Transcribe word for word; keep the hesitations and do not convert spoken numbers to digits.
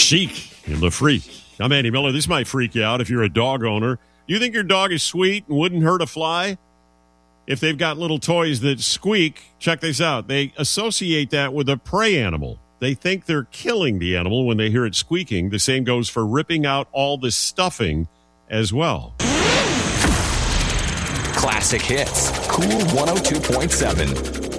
Chic and the Freak. I'm Andy Miller. This might freak you out if you're a dog owner. You think your dog is sweet and wouldn't hurt a fly? If they've got little toys that squeak, check this out. They associate that with a prey animal. They think they're killing the animal when they hear it squeaking. The same goes for ripping out all the stuffing as well. Classic hits. Cool one oh two point seven.